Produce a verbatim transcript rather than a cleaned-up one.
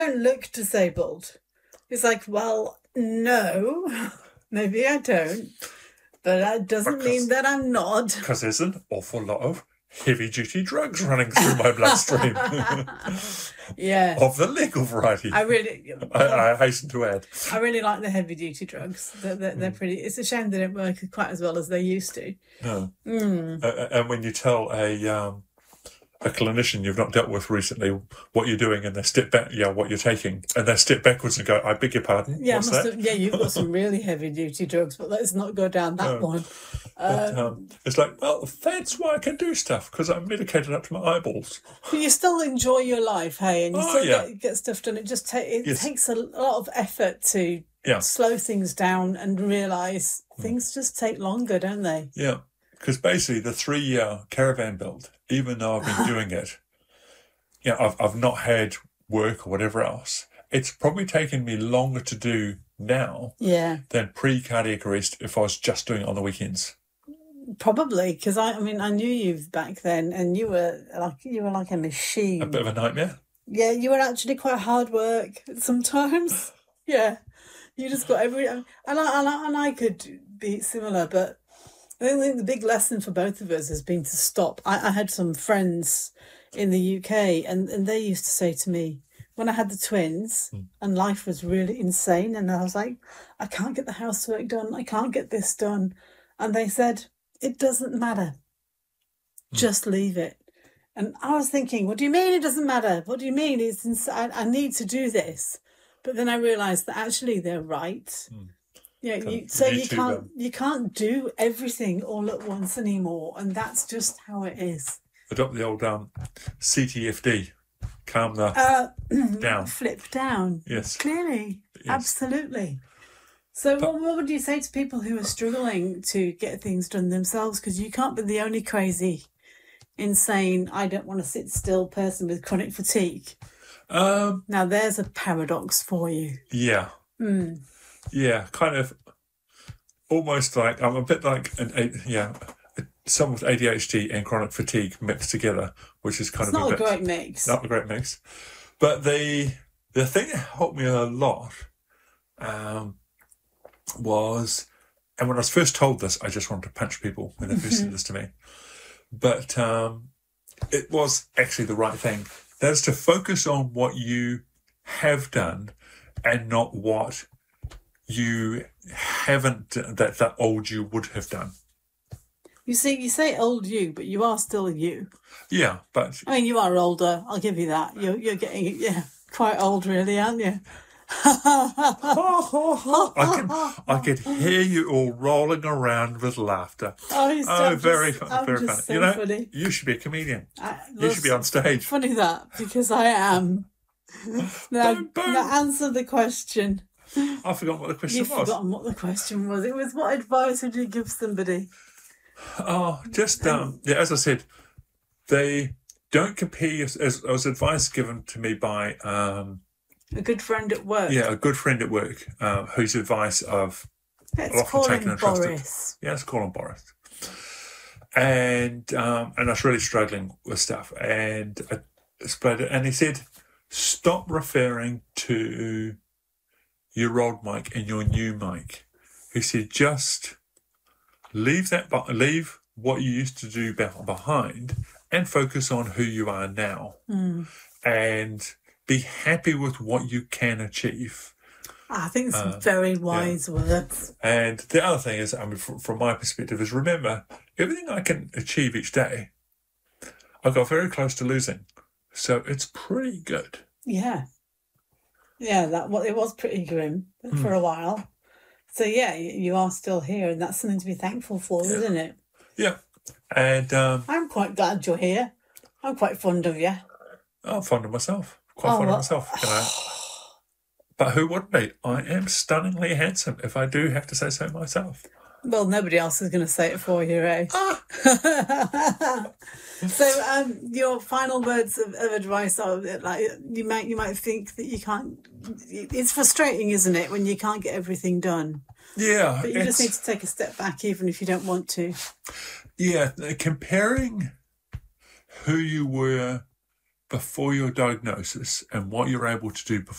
don't look disabled. It's like, well, no, maybe I don't, but that doesn't Because- mean that I'm not. Because there's an awful lot of heavy-duty drugs running through my bloodstream. Yeah. Of the legal variety. I really, I, I hasten to add. I really like the heavy duty drugs. They're, they're, they're pretty. It's a shame they don't work quite as well as they used to. No. Mm. Uh, and when you tell a um, a clinician you've not dealt with recently what you're doing, and they step back, yeah, what you're taking, and they step backwards and go, "I beg your pardon." Yeah, What's must that? have, yeah, you've got some really heavy duty drugs, but let's not go down that No. one. But, Um, um, it's like, well, that's why I can do stuff, because I'm medicated up to my eyeballs. but you still enjoy your life, hey, and you Oh, still yeah. get, get stuff done. It just ta- it Yes. takes a lot of effort to Yeah. slow things down and realise things just take longer, don't they? Yeah, because basically the three-year caravan build, even though I've been doing it, yeah, I've I've not had work or whatever else. It's probably taken me longer to do now Yeah, than pre-cardiac arrest if I was just doing it on the weekends. probably because I, I mean, I knew you back then, and you were like you were like a machine. A bit of a nightmare. Yeah, you were actually quite hard work sometimes. Yeah, you just got every, and I, and I, and I could be similar, but I think the big lesson for both of us has been to stop. I, I had some friends in the U K, and, and they used to say to me, when I had the twins and life was really insane, and I was like, I can't get the housework done, I can't get this done. And they said, it doesn't matter. Just leave it. And I was thinking, what do you mean it doesn't matter? What do you mean? It's ins- I, I need to do this. But then I realised that actually they're right. Yeah, you, so you YouTuber. can't you can't do everything all at once anymore, and that's just how it is. Adopt the old um, C T F D. Calm the Uh, down. flip down. Yes. Clearly, Yes. absolutely. So, what, what would you say to people who are struggling to get things done themselves? Because you can't be the only crazy, insane, I don't want to sit still person with chronic fatigue. Um, Now, there's a paradox for you. yeah. Yeah, kind of almost like, I'm a bit like, an a yeah, someone with A D H D and chronic fatigue mixed together, which is kind It's of not a a bit... great mix. Not a great mix. But the the thing that helped me a lot um, was, and when I was first told this, I just wanted to punch people when they first said this to me. But um, it was actually the right thing. That is to focus on what you have done and not what you haven't, that that old you would have done. You see, you say old you, but you are still you. Yeah, but I mean, you are older. I'll give you that. You're you're getting yeah quite old, really, aren't you? I can I could hear you all rolling around with laughter. Oh, he's Oh, I'm very just, fun, I'm very just funny. so You know, funny. you should be a comedian. I, You should be on stage. Funny that because I am. Now, Boom, boom. now answer the question. I forgot what the question You've was. forgotten what the question was. It was what advice would you give somebody? Oh, just um, yeah. As I said, they don't compare. your- As, as was advice given to me by um, A good friend at work. yeah, a good friend at work, uh, whose advice I've Let's often call taken him and trusted. Boris. Yeah, let's call him Boris. And um, and I was really struggling with stuff, and I explained it, and he said, "Stop referring to your old mic and your new mic." He said, "Just leave that, be- leave what you used to do be- behind, and focus on who you are now, and be happy with what you can achieve." I think it's Uh, very wise words. And the other thing is, I mean, from, from my perspective, is remember everything I can achieve each day, I got very close to losing, so it's pretty good. Yeah. Yeah, that well, it was pretty grim Hmm. for a while. So yeah, y- you are still here, and that's something to be thankful for, isn't it? Yeah, and um, I'm quite glad you're here. I'm quite fond of you. I'm fond of myself, quite Oh, fond well- of myself, you know. But who wouldn't be? I am stunningly handsome, if I do have to say so myself. Well, nobody else is going to say it for you, eh? So, um, your final words of, of advice are that, like, you might you might think that you can't. It's frustrating, isn't it, when you can't get everything done? Yeah, But you it's, just need to take a step back, even if you don't want to. yeah, comparing who you were before your diagnosis and what you're able to do before